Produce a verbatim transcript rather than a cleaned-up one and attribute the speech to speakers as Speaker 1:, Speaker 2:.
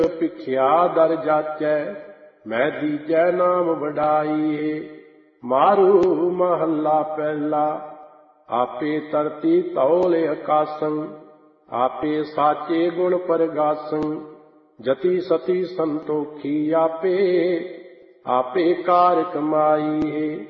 Speaker 1: ਭਿਖਿਆ ਦਰ ਜਾਚੈ, ਮੈਂ ਦੀਜੈ ਨਾਮ ਵਡਾਈਏ। ਮਾਰੂ ਮਹੱਲਾ ਪਹਿਲਾ। ਆਪੇ ਧਰਤੀ ਧੌਲ ਆਕਾਸੰ, ਆਪੇ ਸਾਚੇ ਗੁਣ ਪਰਗਾਸੰ। ਜਤੀ ਸਤੀ ਸੰਤੋਖੀ ਆਪੇ, ਆਪੇ ਕਾਰ ਕਮਾਈਏ।